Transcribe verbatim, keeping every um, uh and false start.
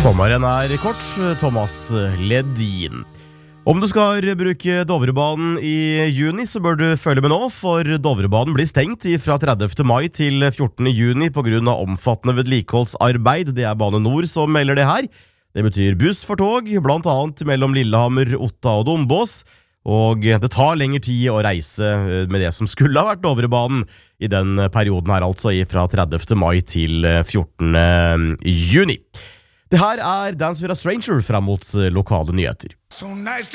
Sommeren er kort, Thomas Ledin. Om du skal bruke Dovrebanen i juni, så bør du følge med nå, for Dovrebanen blir stengt fra tredivte mai til fjortende juni på grunn av omfattende vedlikeholdsarbeid. Det er Bane Nor som melder det her. Det betyr buss for tog, blant annet mellom Lillehammer, Otta og Dombås, og det tar lengre tid å reise med det som skulle ha vært Dovrebanen i den perioden her, altså fra tredivte mai til fjortende juni. Det her er Dance with a Stranger frem mot lokale nyheter. So nice.